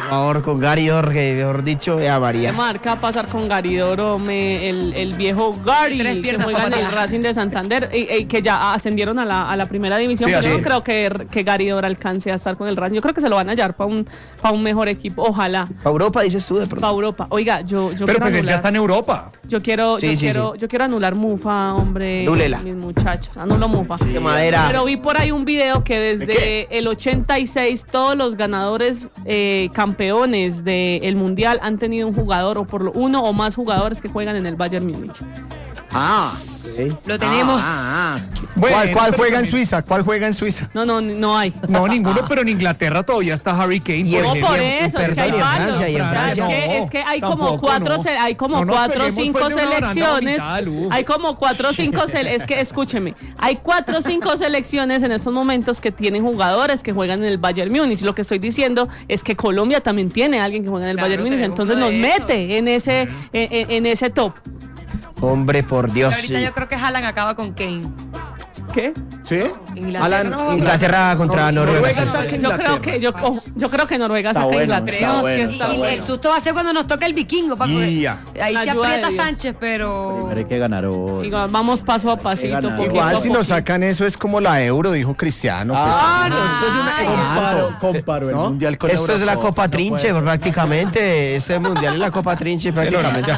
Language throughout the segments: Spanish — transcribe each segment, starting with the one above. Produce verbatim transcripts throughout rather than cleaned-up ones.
favor, con Garidor, que mejor dicho, ya María. ¿Qué marca va a pasar con Garidor, hombre? El, el viejo Gary, que juega en el Racing de Santander, y, y que ya ascendieron a la, a la primera división. Sí, pero yo no creo que, que Garidor alcance a estar con el Racing. Yo creo que se lo van a hallar para un, para un mejor equipo. Ojalá. Para Europa, dices tú, de pronto. Para Europa. Oiga, yo, yo pero quiero pues anular. Ya está en Europa. Yo quiero, sí, yo sí, quiero, sí. yo quiero anular Mufa, hombre. Núlela. Mis muchachos. Anulo Mufa. Sí, madera. Pero vi por ahí un video que desde el ochenta y seis todos los ganadores eh, campeones del Mundial han tenido un jugador o por lo uno o más jugadores que juegan en el Bayern Múnich. Ah, okay. Lo tenemos. Ah, ah, ah. Bueno, ¿Cuál, cuál juega en Suiza? ¿Cuál juega en Suiza? No, no, no hay. No, ninguno, pero en Inglaterra todavía está Harry Kane. Y no, por eso, es que hay varios. Es que, es que hay como cuatro, hay como cuatro o cinco selecciones. Hay como cuatro o cinco, es que escúcheme, hay cuatro o cinco selecciones en estos momentos que tienen jugadores que juegan en el Bayern Múnich. Lo que estoy diciendo es que Colombia también tiene a alguien que juega en el claro, Bayern Múnich, entonces nos mete en ese, en, en, en ese top. Hombre, por Dios. Pero ahorita sí. Yo creo que Haaland acaba con Kane. ¿Qué? ¿Sí? Inglaterra, no, Inglaterra contra no, Noruega. Noruega yo creo que yo, yo creo que Noruega saca bueno, Inglaterra. Bueno, sí, bueno. El susto va a ser cuando nos toque el vikingo, Paco. Yeah. Ahí la se aprieta Sánchez, pero primero hay que ganar hoy. Igual, vamos paso a pasito. Igual si nos sacan eso es como la Euro, dijo Cristiano. Ah, pues, no, esto es una comparo, comparo el ¿no? mundial con esto Euro, es la Copa no Trinche prácticamente. Este mundial es la Copa Trinche prácticamente.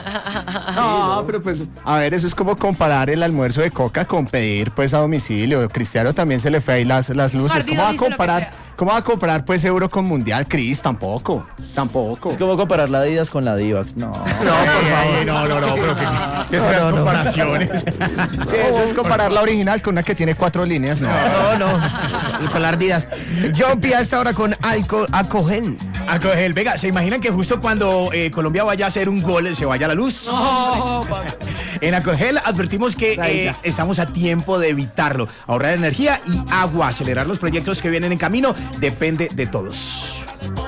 No, pero pues a ver, eso es como comparar el almuerzo de Coca con pedir pues a domicilio. Cristiano también se le fue ahí las, las luces. ¿Cómo va a comparar? ¿Cómo va a comparar pues Euro con Mundial, Cris? Tampoco, tampoco. Es como comparar la Adidas con la Divax. No, no, por favor. No, no, no, pero que, que sean no, no, comparaciones. No. Eso es comparar la original con una que tiene cuatro líneas. No, no, no. Y con la Adidas. Jumpy a esta hora con Alcohel. Alcohel. Venga, ¿se imaginan que justo cuando eh, Colombia vaya a hacer un gol se vaya la luz? No, en Alcohel advertimos que eh, estamos a tiempo de evitarlo. Ahorrar energía y agua. Acelerar los proyectos que vienen en camino. Depende de todos.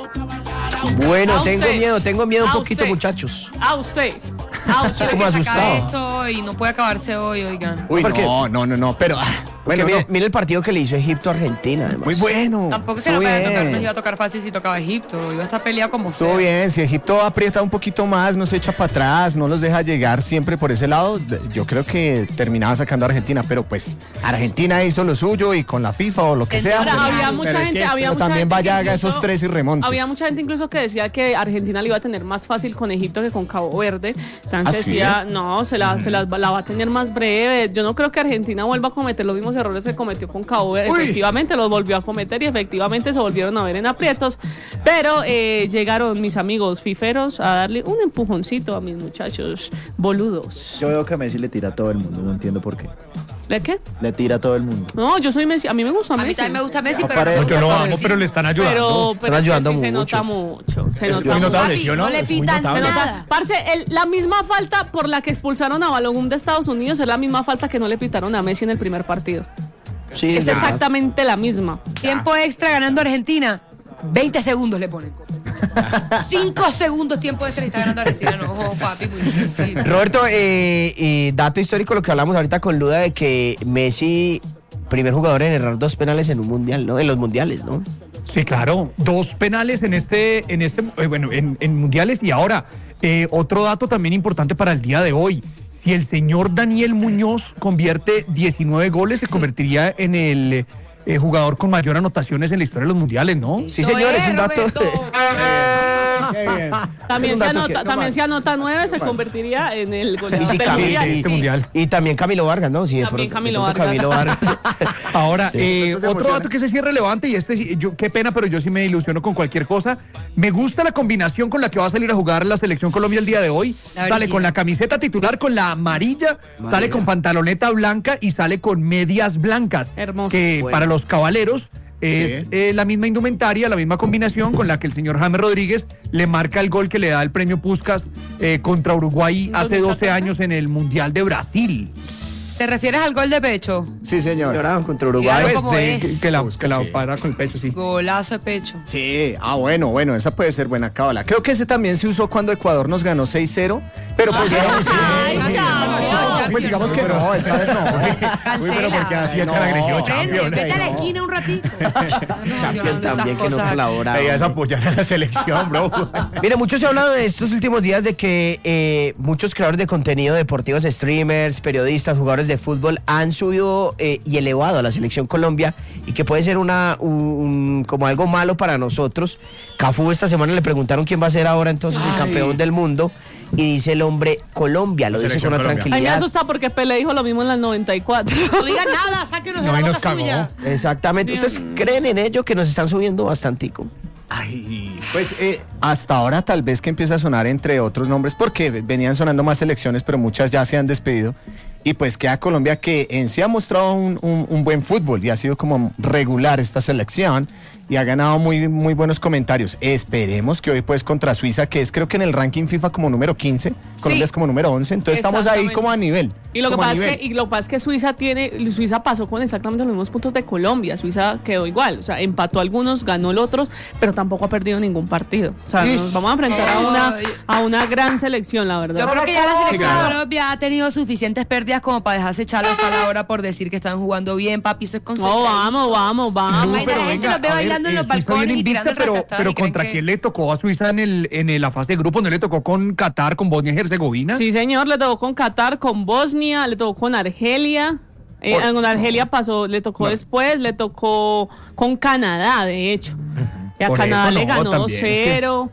Bueno, tengo miedo, tengo miedo un poquito, muchachos. A usted. A usted. Como asustado. Esto y no puede acabarse hoy, oigan. Uy, no, no, no, no, pero... Bueno, mire, no. mire el partido que le hizo Egipto a Argentina, además. Muy bueno. Tampoco se lo iba a tocar, no iba a tocar fácil si tocaba Egipto. Iba a estar peleado como Estuvo sea. bien, si Egipto aprieta un poquito más, no se echa para atrás, no los deja llegar siempre por ese lado, yo creo que terminaba sacando a Argentina, pero pues Argentina hizo lo suyo y con la FIFA o lo que sea. Ahora, pero, había pero mucha gente, que, había pero mucha también gente vaya, haga incluso, esos tres y remonte. Había mucha gente incluso que decía que Argentina le iba a tener más fácil con Egipto que con Cabo Verde. Entonces ¿Ah, decía, sí? no, se la, se la, la va a tener más breve. Yo no creo que Argentina vuelva a cometer los mismos errores que cometió con Cabo Verde. Uy. Efectivamente los volvió a cometer y efectivamente se volvieron a ver en aprietos, pero eh, llegaron mis amigos fiferos a darle un empujoncito a mis muchachos boludos. Yo veo que a Messi le tira a todo el mundo, no entiendo por qué. ¿Le qué? Le tira a todo el mundo. No, yo soy Messi, a mí me gusta Messi. A mí también me gusta Messi, no, pero no, yo lo amo, pero le están ayudando. Pero, pero están ayudando sí mucho. Se nota mucho. Se es nota muy notable, Papi, ¿sí o no? No le es muy pitan notable. nada. Parce, el, la misma falta por la que expulsaron a Balogun de Estados Unidos es la misma falta que no le pitaron a Messi en el primer partido. Sí, es exactamente la misma. Tiempo extra ganando Argentina. veinte segundos le ponen. cinco segundos tiempo extra y está ganando Argentina. No, oh, papi, muy difícil. Roberto, eh, eh, dato histórico, lo que hablamos ahorita con Luda de que Messi, primer jugador en errar dos penales en un mundial, ¿no? En los mundiales, ¿no? Sí, claro. Dos penales en este, en este, eh, bueno, en, en mundiales. Y ahora, eh, otro dato también importante para el día de hoy. Si el señor Daniel Muñoz convierte diecinueve goles, se convertiría en el eh, jugador con mayor anotaciones en la historia de los mundiales, ¿no? Sí, señor, es un dato. También, se anota, también se anota nueve, se convertiría en el goleador sí, del mundial. Y, este mundial. Y también Camilo Vargas, ¿no? Sí, también por, Camilo, Vargas. Camilo Vargas. Ahora, sí. eh, otro dato que ese sí es relevante y este, yo, qué pena, pero yo sí me ilusiono con cualquier cosa. Me gusta la combinación con la que va a salir a jugar la Selección Colombia el día de hoy. Sale con la camiseta titular, con la amarilla, María. Sale con pantaloneta blanca y sale con medias blancas. Hermoso. Que bueno. Para los caballeros es sí. eh, la misma indumentaria, la misma combinación con la que el señor James Rodríguez le marca el gol que le da el premio Puskás eh, contra Uruguay hace doce años en el Mundial de Brasil. ¿Te refieres al gol de pecho? Sí, señor. Lloraban contra Uruguay. Como de, es. Que, que la, Busca, que la sí. para con el pecho, sí. Golazo de pecho. Sí, ah, bueno, bueno, esa puede ser buena cábala. Creo que ese también se usó cuando Ecuador nos ganó seis cero, pero pues... Ay, no, ay, pues digamos que no, esta vez no. Uy, pero ¿por qué así tan agresivo, Champion? Vete a la esquina un ratito. Champion también que no colabora. Veías apoyar a la selección, bro. Mire, mucho se ha hablado de estos últimos días de que eh, muchos creadores de contenido deportivos, streamers, periodistas, jugadores de fútbol han subido eh, y elevado a la selección Colombia y que puede ser una un, como algo malo para nosotros. Cafú esta semana le preguntaron quién va a ser ahora entonces Ay. el campeón del mundo y dice el hombre Colombia, lo dice con una tranquilidad. A mí me asusta porque Pelé dijo lo mismo en las noventa y cuatro. No digan nada, sáquenos de no, la boca suya. Exactamente, ¿ustedes mm. creen en ello que nos están subiendo bastantico? Ay, pues eh, hasta ahora tal vez que empieza a sonar entre otros nombres porque venían sonando más selecciones, pero muchas ya se han despedido. Y pues queda Colombia que en sí ha mostrado un, un, un buen fútbol y ha sido como regular esta selección y ha ganado muy, muy buenos comentarios. Esperemos que hoy pues contra Suiza, que es creo que en el ranking FIFA como número quince, Colombia sí. es como número once, entonces estamos ahí como a nivel. Y lo, que pasa es que, y lo que pasa es que Suiza tiene, Suiza pasó con exactamente los mismos puntos de Colombia, Suiza quedó igual, o sea, empató algunos, ganó los otros, pero tampoco ha perdido ningún partido. O sea, Ish. nos vamos a enfrentar a una, a una gran selección, la verdad. Yo creo que ya la selección de Colombia ha tenido suficientes pérdidas como para dejarse echar la sala ahora por decir que están jugando bien, papi, eso es concentrado. No, vamos, vamos, vamos. No, pero la gente los ve bailando en los balcones y tirando pero, pero ¿contra que... quién le tocó a Suiza en el en la fase de grupo? ¿No le tocó con Qatar, con Bosnia y Herzegovina? Sí, señor, le tocó con Qatar, con Bosnia, le tocó con Argelia. Eh, Por... Con Argelia pasó, le tocó no. después, le tocó con Canadá, de hecho. Y a Por Canadá eso, le ganó no, dos cero.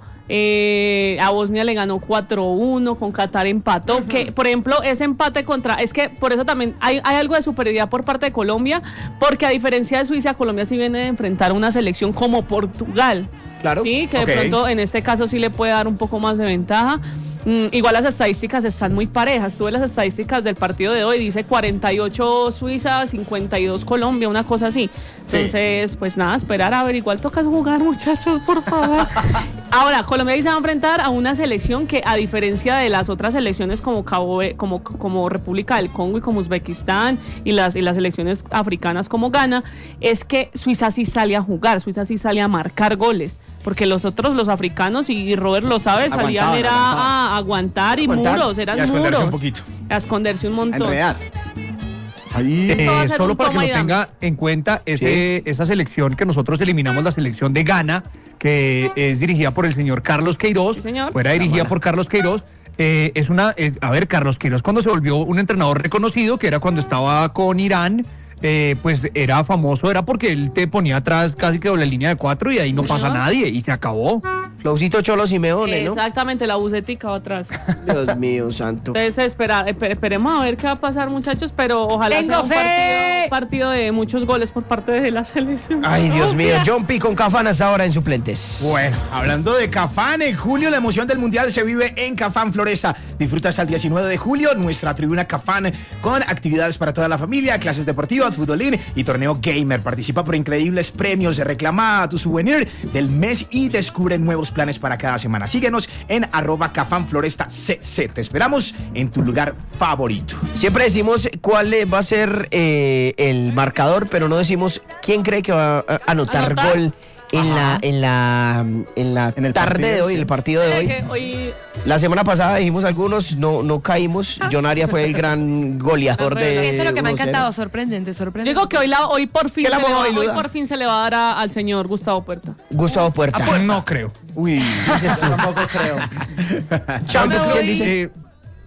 Eh, a Bosnia le ganó cuatro uno, con Qatar empató, uh-huh. que por ejemplo ese empate contra, es que por eso también hay, hay algo de superioridad por parte de Colombia, porque a diferencia de Suiza, Colombia sí viene de enfrentar una selección como Portugal, claro, sí, que okay. de pronto en este caso sí le puede dar un poco más de ventaja. Mm, igual las estadísticas están muy parejas. Tuve las estadísticas del partido de hoy, dice cuarenta y ocho Suiza, cincuenta y dos Colombia, una cosa así. Entonces, sí. pues nada, esperar a ver, igual toca jugar, muchachos, por favor. Ahora, Colombia se va a enfrentar a una selección que, a diferencia de las otras selecciones como Cabo, como, como República del Congo y como Uzbekistán y las, y las selecciones africanas como Ghana, es que Suiza sí sale a jugar, Suiza sí sale a marcar goles, porque los otros, los africanos, y Robert lo sabe, salían era a aguantar y aguantar. muros, eran y a esconderse muros. un poquito. A esconderse un montón. Enredar. Ahí, eh, solo para que lo tenga en cuenta, ese, sí. esa selección que nosotros eliminamos, la selección de Ghana, que es dirigida por el señor Carlos Queiroz, sí, señor. fuera dirigida por Carlos Queiroz, eh, es una, eh, a ver, Carlos Queiroz cuando se volvió un entrenador reconocido, que era cuando estaba con Irán, Eh, pues era famoso, era porque él te ponía atrás casi que doble línea de cuatro y ahí no pasa nadie y se acabó. Flowcito Cholo Simeone, ¿no? Exactamente, la bucetica va atrás. Dios mío, santo. Entonces espera, esperemos a ver qué va a pasar, muchachos, pero ojalá Tengo sea un fe. partido, partido de muchos goles por parte de la selección. Ay, Dios mío, John P. con Cafán hasta ahora en suplentes. Bueno, hablando de Cafán, en julio la emoción del Mundial se vive en Cafán Floresta. Disfruta hasta el diecinueve de julio nuestra tribuna Cafán con actividades para toda la familia, clases deportivas, futbolín y torneo gamer. Participa por increíbles premios, reclama tu souvenir del mes y descubre nuevos planes para cada semana. Síguenos en arroba Cafán Floresta C C. Te esperamos en tu lugar favorito. Siempre decimos cuál va a ser eh, el marcador, pero no decimos quién cree que va a anotar, ¿Anotar? gol en la, en la en la en el tarde partido, de hoy, sí. el partido de hoy. hoy. La semana pasada dijimos algunos, no no caímos. John Aria fue el gran goleador de. Eso es lo que me ha encantado, sorprendente, sorprendente. Digo que hoy la, hoy por fin se le va, hoy por fin se le va a dar a, al señor Gustavo Puerta. Gustavo Puerta. Ah, pues no creo. Uy, tampoco creo. Champion, ¿quién dice? Eh,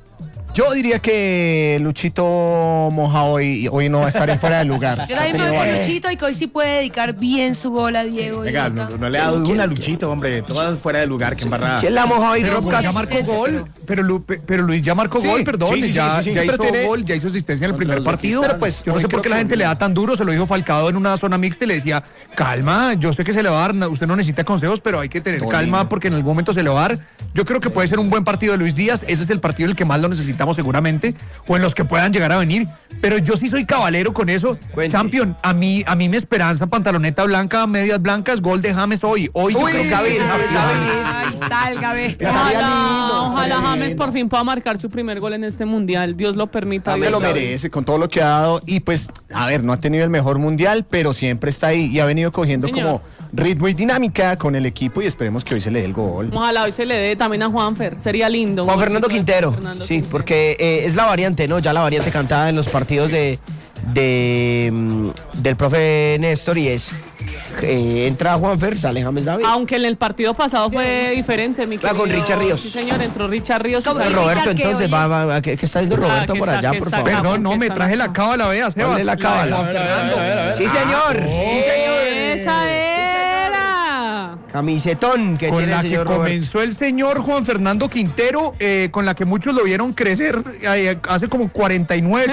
Yo diría que Luchito Moja hoy, hoy no va a estar en fuera de lugar. Yo también me voy con Luchito y que hoy sí puede dedicar bien su gol a Diego. Venga, no, no le ha dado una a Luchito, hombre. Todas fuera de lugar, que embarrada. ¿Quién la moja hoy? Pero Luis ya marcó gol. Pero, Lu, pero Luis ya marcó sí, gol, perdón. Sí, sí, ya, sí, sí, sí, ya hizo tiene... gol, ya hizo asistencia en el primer partido. Pero pues, yo no sé por qué la gente le da tan duro. Se lo dijo Falcao en una zona mixta y le decía, calma, yo sé que se le va a dar, usted no necesita consejos, pero hay que tener Todo calma bien. porque en algún momento se le va a dar. Yo creo que puede ser un buen partido de Luis Díaz. Ese es el partido en el que más lo necesitamos seguramente. O en los que puedan llegar a venir, pero yo sí soy cabalero con eso. Cuente. Champion, a mí a mí me esperanza pantaloneta blanca, medias blancas, gol de James hoy. Hoy Uy, yo creo que James, Ay, salga, bestia. Ojalá, ojalá James por fin pueda marcar su primer gol en este mundial. Dios lo permita. Se lo merece con todo lo que ha dado y pues, a ver, no ha tenido el mejor mundial, pero siempre está ahí y ha venido cogiendo Señor. como ritmo y dinámica con el equipo y esperemos que hoy se le dé el gol. Ojalá hoy se le dé también a Juanfer, sería lindo. Juan Fernando Quintero, Fernando sí, Quintero. Porque eh, es la variante, ¿no? Ya la variante cantada en los partidos de, de del profe Néstor y es eh, entra Juanfer, sale James David. Aunque en el partido pasado fue diferente, mi querido. Ah, con Richard Ríos. Sí, señor, entró Richard Ríos. Roberto, entonces, va, va, va, ¿qué, ¿qué está haciendo Roberto ah, por allá, por favor? Perdón, no, me traje la cábala, vea, Sebas. la cábala. Sí, señor. Sí, señor. Esa era. Camisetón que con tiene la el señor que comenzó Roberto. el señor Juan Fernando Quintero, eh, con la que muchos lo vieron crecer eh, hace como cuarenta y nueve.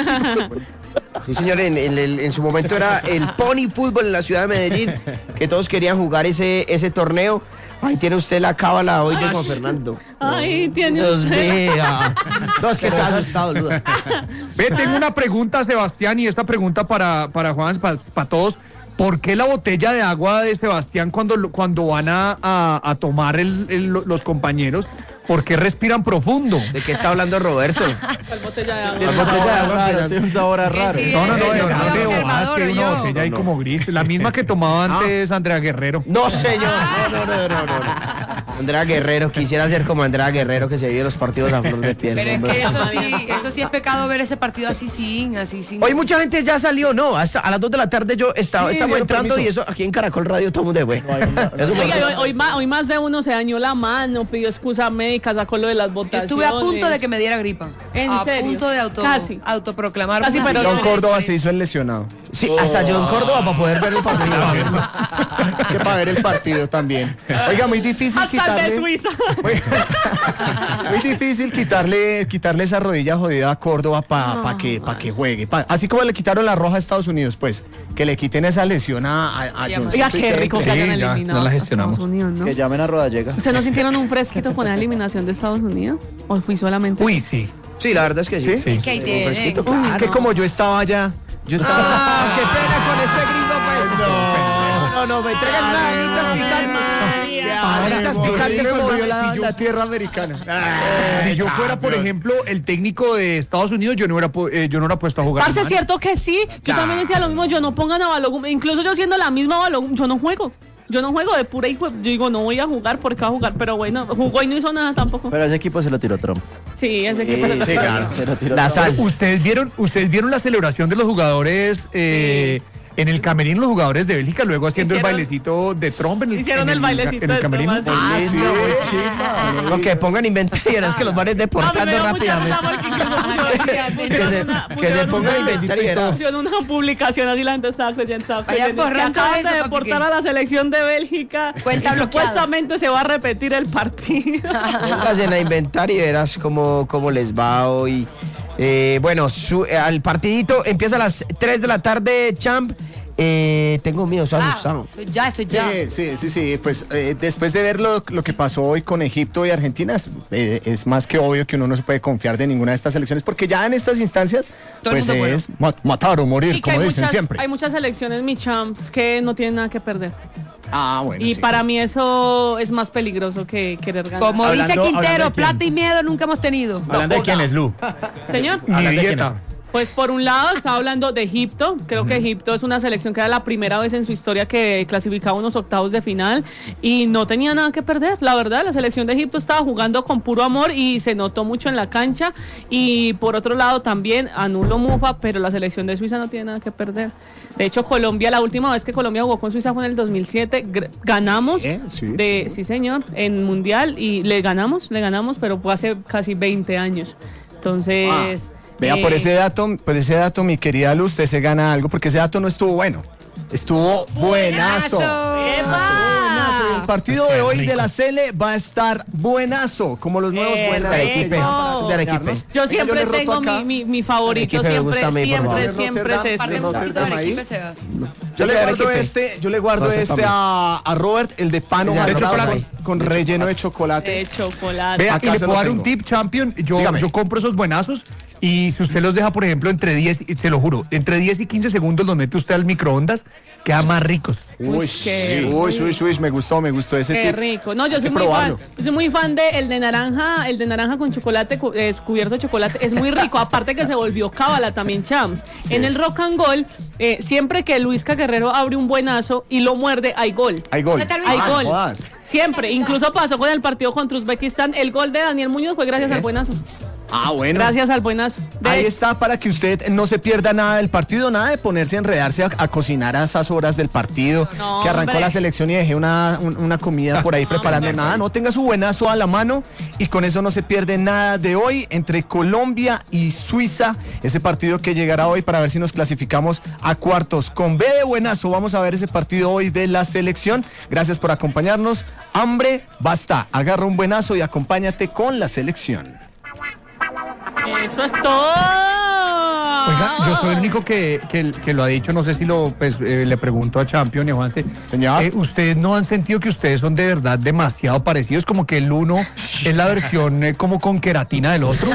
Sí, señor, en, en, en, en su momento era el Pony Fútbol en la ciudad de Medellín, que todos querían jugar ese, ese torneo. Ahí tiene usted la cábala hoy de Juan Fernando. Ay, tiene Dios usted. mío. No, es que está asustado, Luda. Ve, tengo una pregunta, Sebastián, y esta pregunta para, para Juan, para, para todos. ¿Por qué la botella de agua de Sebastián cuando, cuando van a, a, a tomar el, el, los compañeros? ¿Por qué respiran profundo? ¿De qué está hablando Roberto? ¿Cuál botella de agua? La botella de agua tiene un sabor raro. Sí, No, no, no, sí, de sí, verdad sí, veo observador, más que una yo. botella ahí como gris. La misma que tomaba antes Andrea Guerrero. No, señor. No, no, no, no, no. Andrea Guerrero, quisiera ser como Andrea Guerrero que se vive los partidos a flor de piel. Pero es hombre. que eso sí, eso sí es pecado ver ese partido así sin, así sin. Hoy mucha gente ya salió, ¿no? Hasta a las dos de la tarde yo estaba, Sí, estamos dieron entrando permiso. y eso aquí en Caracol Radio estamos de güey. Eso fue- Oiga, hoy, hoy más, hoy más de uno se dañó la mano, pidió excusa médica, sacó lo de las Yo votaciones. estuve a punto de que me diera gripa. ¿En a serio? punto de auto, Casi. autoproclamar. Casi, pero John no. Córdoba se hizo el lesionado. Sí, hasta John Córdoba para poder ver el partido. Que para ver el partido también. Oiga, muy difícil Hasta el de quitarle. Suiza. Muy, muy difícil quitarle, quitarle esa rodilla jodida a Córdoba para pa que, pa que juegue. Pa- así como le quitaron la roja a Estados Unidos, pues, que le quiten esa lesión a, a, a Ya, John. Oiga, qué rico que Sí, hayan ya, eliminado no la a gestionamos. Estados Unidos, ¿no? Que llamen a Rodallega. ¿Ustedes no sintieron un fresquito con la eliminación de Estados Unidos? ¿O fui solamente? Uy, sí. Sí, la verdad es que sí. ¿Sí? Es que ahí tienen. fresquito, Uy, Es que como yo estaba allá, yo estaba. Ah, qué pena con este grito, pues. No, no, no, me entregan unas alitas picantes. Alitas picantes me con movió la, si yo- la tierra americana. Si yo fuera, por ejemplo, el técnico de Estados Unidos, yo no hubiera, pu- eh, yo no hubiera puesto a jugar. Parce, es man. cierto que sí. Yo también decía lo mismo. Yo no pongan a Balogun. Incluso yo siendo la misma Balogun, yo no juego. Yo no juego de pura hijo. Yo digo, no voy a jugar porque va a jugar. Pero bueno, jugó y no hizo nada tampoco. Pero ese equipo se lo tiró Trump. Sí, ese equipo se lo Sí, claro. Se lo tiró La Trump. sal. ¿Ustedes vieron, ustedes vieron la celebración de los jugadores eh, en el camerino, los jugadores de Bélgica, luego haciendo Hicieron- el bailecito de Trump en el, hicieron en el bailecito en el de camerino? Trump, así. Ah, sí, chiva. Lo que pongan inventario, es que los van No, me deportando dio mucha rápidamente. risa porque incluso pusieron- Que pusieron se, una- que se pusieron pongan una- inventario y verás. Pusieron una publicación así la gente estaba creyendo, estaba Vaya creyendo, es que borrando acaban eso de para deportar que- a la selección de Bélgica Cuenta y bloqueada. supuestamente se va a repetir el partido. Pónganse a inventar y verás cómo, cómo les va hoy. Eh, bueno, su, eh, al partidito empieza a las tres de la tarde, Champ. Eh, tengo miedo, estoy Ah, asustado. eso ya, eso ya. Sí, sí, sí, sí. Pues eh, después de ver lo, lo que pasó hoy con Egipto y Argentina, es, eh, es más que obvio que uno no se puede confiar de ninguna de estas selecciones, porque ya en estas instancias, Todo el pues mundo es ma- matar o morir, Y que como hay dicen muchas, siempre. hay muchas selecciones, mi champs, que no tienen nada que perder. Ah, bueno. Y sí. para mí eso es más peligroso que querer ganar. Como Hablando- dice hablando Quintero, de quién. plata y miedo nunca hemos tenido. ¿Hablando de quién es, Lu? Señor. Ni Hablando de dieta. Pues por un lado estaba hablando de Egipto, creo que Egipto es una selección que era la primera vez en su historia que clasificaba unos octavos de final y no tenía nada que perder, la verdad, la selección de Egipto estaba jugando con puro amor y se notó mucho en la cancha y por otro lado también anulo Mufa, pero la selección de Suiza no tiene nada que perder. De hecho Colombia, la última vez que Colombia jugó con Suiza fue en el dos mil siete, gr- ganamos, ¿Eh? Sí. de, sí señor, en Mundial y le ganamos, le ganamos, pero fue hace casi veinte años, entonces... Vea, eh, por ese dato, por ese dato, mi querida Luz, usted se gana algo, porque ese dato no estuvo bueno. Estuvo buenazo. Buenazo. Y el partido de hoy de la Cele va a estar buenazo, como los nuevos Eh, buenos. Arequipe, rico. de Arequipe. Yo siempre le roto tengo acá. mi, mi, mi favorito, Arequipe me siempre, gusta a mí, por siempre, favor. siempre es Rotterdam, este. Parte un poquito Rotterdam del ahí. equipo, Sebas. Yo le Yo guardo quiero este, yo le guardo Va a ser este para a, a Robert, el de pan Ese de ojalá chocolate. con, con relleno de chocolate. De chocolate. Vea, Acá y le se puedo lo dar un tengo. tip, Champion. Yo, Dígame. yo compro esos buenazos y si usted los deja, por ejemplo, entre diez, y te lo juro, entre diez y quince segundos los mete usted al microondas queda más ricos. Uy, qué uy, uy, uy, me gustó, me gustó ese Qué tip. rico. No, yo Hay soy que muy probarlo. fan. Yo soy muy fan de el de naranja, el de naranja con chocolate, cu- eh, cubierto de chocolate. Es muy rico. Aparte que se volvió cábala también, Champs. En el Rock and Gold, eh, siempre que Luisca Guerrero abre un buenazo y lo muerde, hay gol. Hay gol. ¿Dónde está el Hay Ah, gol. jodas. Siempre. Incluso pasó con el partido contra Uzbekistán. El gol de Daniel Muñoz fue gracias al buenazo. Ah, bueno. Gracias al buenazo. De Ahí hecho, está para que usted no se pierda nada del partido, nada de ponerse a enredarse a, a cocinar a esas horas del partido, No, que arrancó hombre. la selección y dejé una, un- una comida por ahí preparando nada. No tenga su buenazo a la mano y con eso no se pierde nada de hoy entre Colombia y Suiza, ese partido que llegará hoy para ver si nos clasificamos a cuartos. Con B de buenazo vamos a ver ese partido hoy de la selección. Gracias por acompañarnos. Hambre, basta. Agarra un buenazo y acompáñate con la selección. eso es todo. Oiga, yo soy el único que, que, que lo ha dicho, no sé si lo pues, eh, le pregunto a Champion y a Juanse. Señor. Eh, ¿Ustedes no han sentido que ustedes son de verdad demasiado parecidos? Como que el uno es la versión eh, como con queratina del otro.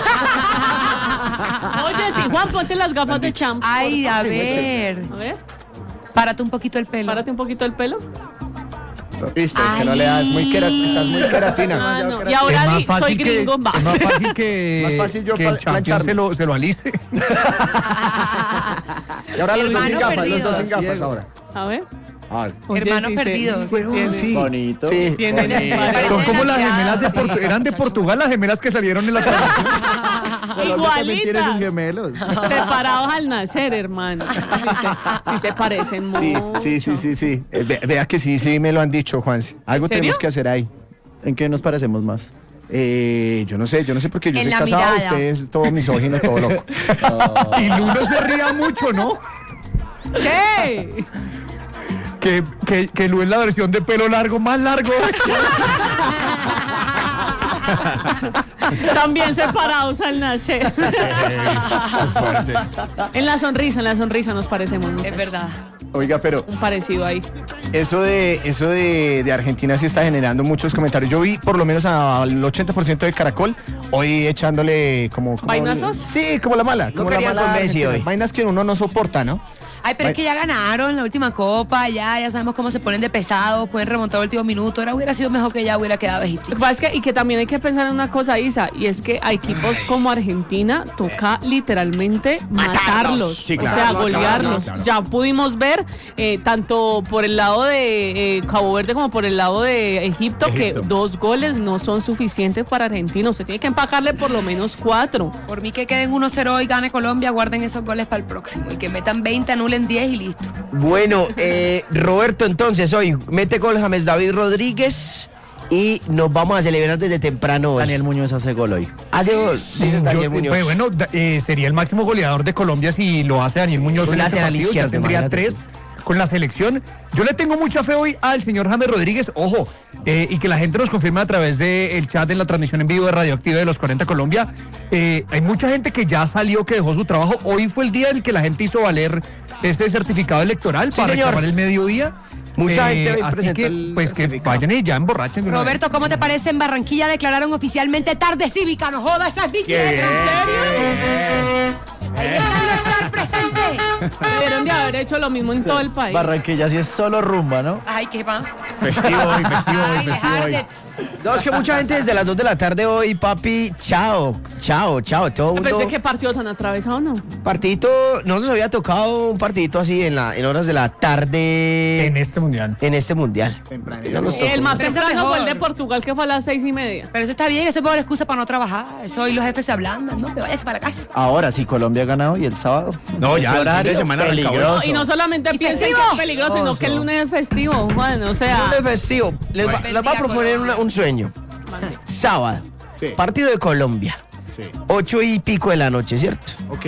Oye, sí, Juan, ponte las gafas de Champs. Ay, a ver. A ver, Párate un poquito el pelo. párate un poquito el pelo. Listo, es que no le das muy quera- estás muy queratina. Ah, no. Y Es ahora más di, soy fácil que, gringo, va. es más fácil que, Más fácil yo que pla- el Champion plancharme. se lo, se lo aliste. Y ahora los dos sin Hermano gafas, los perdido. dos sin gafas ahora. A ver. A ver. Oye, Hermanos sí se- perdidos. sí tiene- Sí. Bonito. Sí. tiene- Se parece- Son como las gemelas de Sí, Portugal. Eran de muchacho. Portugal las gemelas que salieron en la transmisión. Colombia también tiene sus Igualitas. gemelos. Separados al nacer, hermano. Sí se, sí se parecen mucho. Sí, sí, sí, sí, sí. Eh, ve- vea que sí, sí me lo han dicho, Juan. Algo serio? tenemos que hacer ahí. ¿En qué nos parecemos más? Eh, yo no sé, yo no sé porque yo En soy la casado, mirada. usted es todo misógino, todo loco. Y Luno se ría mucho, ¿no? ¿Qué? Que, que, que Lu es la versión de pelo largo más largo. También separados al nacer. En la sonrisa, en la sonrisa nos parecemos mucho. Es verdad. Oiga, pero Un parecido ahí. eso de eso de, de Argentina sí está generando muchos comentarios. Yo vi por lo menos al ochenta por ciento de Caracol hoy echándole como... como ¿Vainazos? Sí, como la mala. Como la querían mala con Messi Argentina. hoy. Vainas que uno no soporta, ¿no? Ay, pero es que ya ganaron la última copa, ya, ya sabemos cómo se ponen de pesados, pueden remontar el último minuto. Ahora hubiera sido mejor que ya hubiera quedado Egipto. Lo que pasa es que, y que también hay que pensar en una cosa, Isa, y es que a equipos como Argentina toca literalmente matarlos. Sí, claro. O sea, Claro, golearlos. claro, claro. Ya pudimos ver, eh, tanto por el lado de eh, Cabo Verde como por el lado de Egipto, Egipto. que dos goles no son suficientes para Argentina. Usted tiene que empacarle por lo menos cuatro. Por mí que queden uno cero y gane Colombia, guarden esos goles para el próximo. Y que metan veinte, anulen diez y listo. Bueno, eh, Roberto, entonces hoy mete gol James David Rodríguez y nos vamos a celebrar desde temprano hoy. Daniel Muñoz hace gol hoy. Hace gol, dice Daniel Yo- Muñoz. pues, bueno, da- eh, sería el máximo goleador de Colombia si lo hace Daniel Muñoz. un en este lateral partido, ya izquierdo, tendría imagínate. tres con la selección. Yo le tengo mucha fe hoy al señor James Rodríguez, ojo, eh, y que la gente nos confirme a través del chat en la transmisión en vivo de Radioactiva de los cuarenta Colombia. Eh, hay mucha gente que ya salió, que dejó su trabajo. Hoy fue el día en el que la gente hizo valer este certificado electoral Sí, para señor. reclamar el mediodía. Mucha gente hoy así presentó que, el pues que certificado. vayan y ya emborrachen. de una vez. Roberto, ¿cómo te parece? En Barranquilla declararon oficialmente tarde cívica. No jodas, esa es mi tierra. ¿En serio? Ahí está Carlos Char presente. Debieron de haber hecho lo mismo en todo el país. Barranquilla sí es solo rumba, ¿no? Ay, qué va. Festivo hoy, festivo hoy, Ay, festivo hoy. Hardets. No, es que mucha gente desde las dos de la tarde hoy, papi, chao, chao, chao. Todo el Pensé mundo. que partido tan atravesado, ¿no? Partidito, no nos había tocado un partidito así en, la, en horas de la tarde En este mundial. en este mundial. No nos tocó. El más Pero eso es temprano fue el mejor. de Portugal, que fue a las seis y media. Pero eso está bien, eso es buena excusa para no trabajar. Eso hoy los jefes se ablandan, ¿no? Pero váyase para la casa. Ahora sí, Colombia ha ganado y el sábado. No, Ese ya, el fin de horario semana arrancó. peligroso. No, y no solamente ¿Y piensen festivo? que es peligroso, sino que el lunes es festivo, Juan. O sea, Lunes festivo. Les, va- les voy a proponer una- un sueño. Sábado, Sí. partido de Colombia. Sí. Ocho y pico de la noche, ¿cierto? Ok.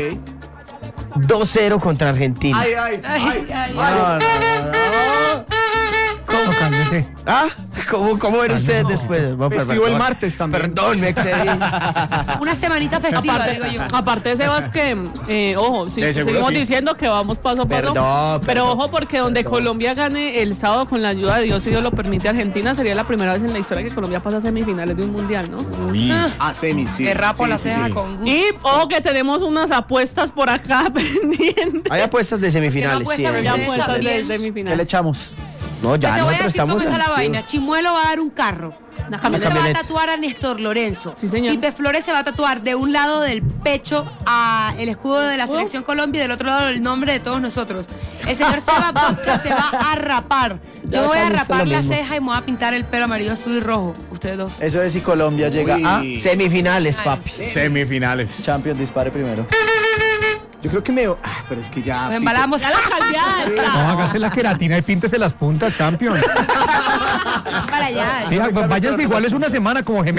dos cero contra Argentina. Ay, ay, ay. Ay, ay, No, no, no, no. No, cálmese. ¿Ah? ¿Cómo, cómo ven Ah, ustedes no. después? Bueno, Festivo el perdón. martes también. Perdón, me excedí. Una semanita festiva, Aparte, digo yo. aparte Sebas, que, eh, ojo, sí, De seguro seguimos sí. diciendo que vamos paso a paso. Perdón, pero perdón. ojo, porque donde Colombia gane el sábado con la ayuda de Dios, si Dios lo permite, Argentina, sería la primera vez en la historia que Colombia pasa a semifinales de un mundial, ¿no? Uy. A semi, sí. Que rapo Sí, la sí, ceja sí. con gusto. Y ojo que tenemos unas apuestas por acá pendientes. Hay apuestas de semifinales, ¿Qué sí. no apuestas Ya ustedes apuestas de también? ¿Qué le semifinales. echamos? No, ya Yo te voy a nosotros decir cómo estamos. está la activos. vaina. Chimuelo va a dar un carro. Una Y se va a camioneta. tatuar a Néstor Lorenzo. Sí, señor. Y Flores se va a tatuar de un lado del pecho a el escudo de la selección Colombia y del otro lado el nombre de todos nosotros. El señor Seba Vodka se va a rapar. Ya Yo voy a acá hizo rapar lo la mismo. ceja y me voy a pintar el pelo amarillo, azul y rojo. Ustedes dos. Eso es si Colombia llega Uy. a Semifinales, Ay, papi. Semifinales. Champions, dispare primero. Yo creo que me... Ah, pero es que ya... Nos embalamos. Ya la calviada. No, hágase la queratina y píntese las puntas, champion. Para allá. Sí, váyase igual es una semana como gemelo.